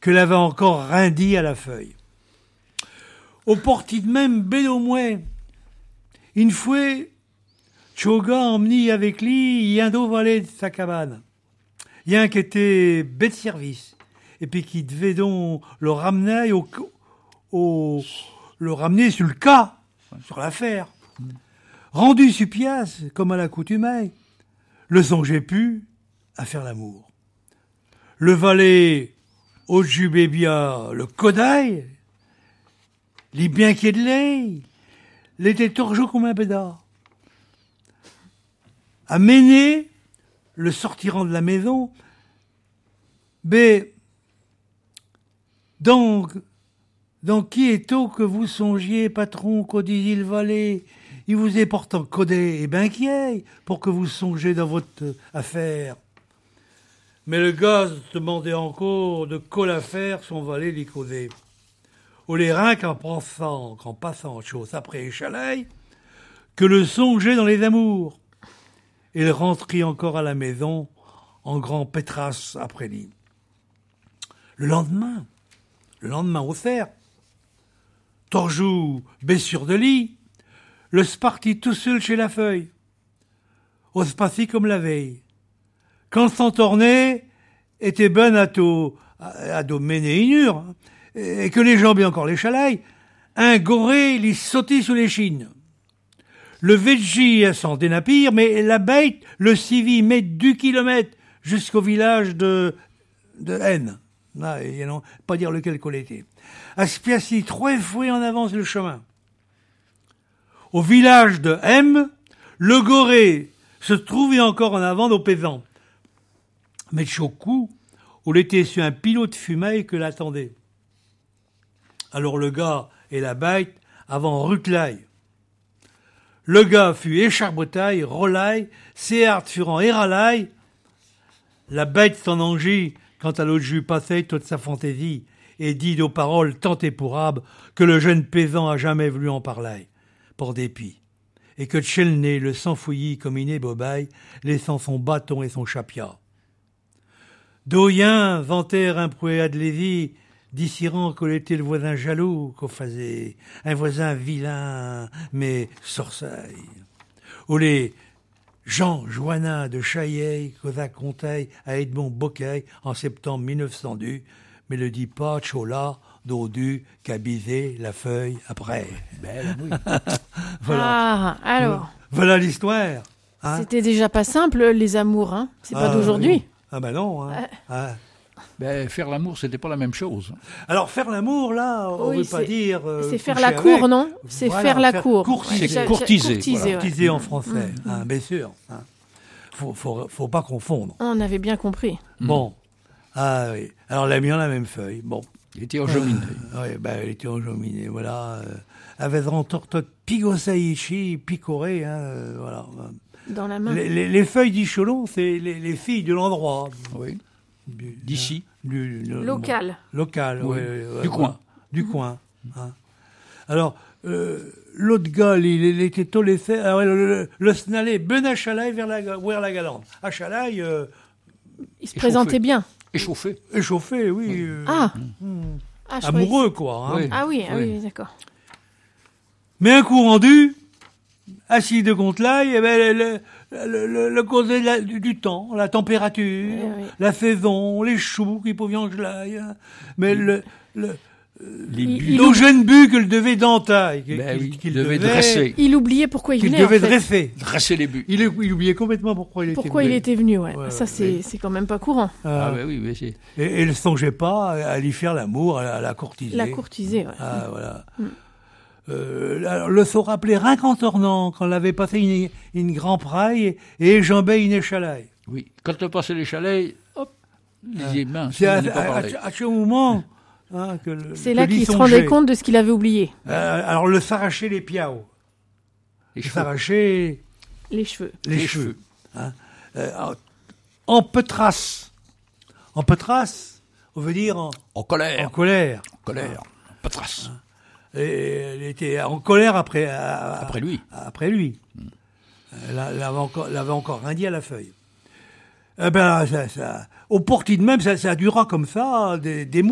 que l'avait encore rindi à la feuille. Au porti de même, ben au moins, une fois, Tchoga emmenit avec lui, y un d'eau valet de sa cabane. Y a un qui était bête de service, et puis qui devait donc le ramener le ramener sur le cas, sur l'affaire. Rendu sur pièce, comme à l'accoutumée, le songeait plus à faire l'amour. Le valet, au jubébia, le codaille, les bien qui est de l'œil, l'était torgeau comme un bédard. À mener, le sortirant de la maison, donc qui est-o que vous songiez, patron, qu'au dit le valet, il vous est pourtant codé et ben qui est, pour que vous songiez dans votre affaire. Mais le gars demandait encore de quoi l'affaire, son valet l'y causait. Au les reins qu'en passant chose après échalaille, que le songeait dans les amours. Et le rentrit encore à la maison, en grand pétrasse après lui. Le lendemain au cerf, Torjou, bessure de lit, le spartit tout seul chez la feuille. On se passait comme la veille. Quand s'en tournait, était ben à mener une heure, et que les jambes et encore les chalailles, un goré lui sautait sous les chines. Le veggie s'en dénapire, mais la bête le suivit met 2 kilomètres jusqu'au village de Haine. Là, il non pas dire lequel qu'on était. À ce pied-ci, 3 fois en avance le chemin. Au village de M, le goré se trouvait encore en avant nos paysans. Mais Chokou, où l'était sur un pilot de fumée que l'attendait. Alors le gars et la bête avant Rutlaï. Le gars fut écharbetaille, rolaille, séart furent éralaille. La bête s'en engit quand à l'autre jus passait toute sa fantaisie et dit aux paroles tant épourables que le jeune paysan a jamais voulu en parler, pour dépit. Et que Tchelné le s'enfouillit comme une ébobaille, laissant son bâton et son chapia. Doyen vantèrent un proué de Lévis, dissirant qu'il était le voisin jaloux qu'on faisait, un voisin vilain, mais sorceil. Ou les Jean Joannin de Chailley causa conseil à Edmond Bocquet en septembre 1902, mais le dit pas Chola, d'Audu, qu'a bisé la feuille après. Ben oui. Voilà. Ah, alors. Voilà l'histoire. Hein. C'était déjà pas simple, les amours, hein. C'est pas d'aujourd'hui. Oui. Ah ben non. Hein. Ben, faire l'amour, c'était pas la même chose. Alors, faire l'amour, là, on veut pas dire... c'est faire la cour, non? C'est voilà, faire la cour. C'est courtiser. Courtiser en français, hein, bien sûr. Hein. Faut pas confondre. On avait bien compris. Bon. Ah oui. Alors, il a mis en la même feuille. Bon. Il était enjominé. Oui, il était enjominé, voilà. Avec rentortot pigosaïchi, picoré, hein, voilà. Dans la main. Les feuilles d'Icholon, c'est les filles de l'endroit. Oui. D'ici. Local. Local, oui. Du coin. Du coin. Hein. Alors, l'autre gars, il était tôt laissé. Alors, le snalé, ben à Chalaï vers la Galante. À Chalaï. Il se présentait bien. Échauffé, oui. Amoureux, quoi. Hein. Oui. Ah oui, d'accord. Mais un coup rendu, assis de contre l'ail, le causait du temps, la température, la saison, les choux qui pouvaient en gelai. Mais nos jeunes buts qu'il devait d'entaille, qu'il devait dresser. Il oubliait pourquoi il venait. Qu'il devait dresser les buts. Il oubliait complètement pourquoi il était venu. Ouais. Ça, c'est quand même pas courant. Oui, mais c'est... Et il ne songeait pas à lui faire l'amour, à la courtiser. La courtiser, ouais. Ah, voilà. Alors, le se rappelait rien qu'en tournant, quand on avait passé une grand praille et jambait une échalaille. Oui, quand on passait l'échalaille, hop, les mains. C'est à ce moment... Hein, c'est là qu'il se rendait compte de ce qu'il avait oublié. Alors, le s'arracher les piaos. S'arracher... Les cheveux. Les cheveux. Hein. En petrasse. En petrasse, on veut dire en colère. En colère. En colère. En petrasse. Hein. Et elle était en colère après lui. Après lui. Elle avait encore rien dit à la feuille. Au porti de même, ça dura comme ça des mois.